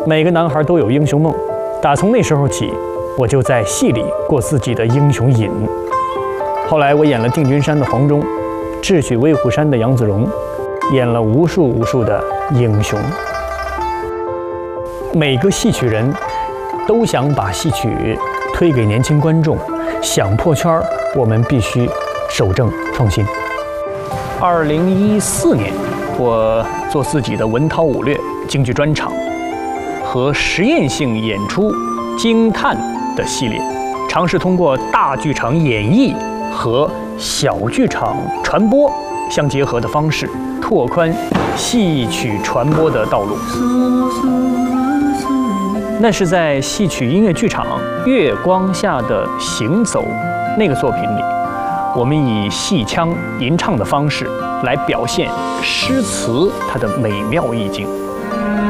每个男孩都有英雄梦，打从那时候起，我就在戏里过自己的英雄瘾。后来我演了定军山的黄忠，智取威虎山的杨子荣，演了无数的英雄。每个戏曲人都想把戏曲推给年轻观众，想破圈儿，我们必须守正创新。2014年，我做自己的文韬武略京剧专场和实验性演出惊叹的系列，尝试通过大剧场演绎和小剧场传播相结合的方式，拓宽戏曲传播的道路。那是在戏曲音乐剧场《月光下的行走》那个作品里，我们以戏腔吟唱的方式来表现诗词它的美妙意境。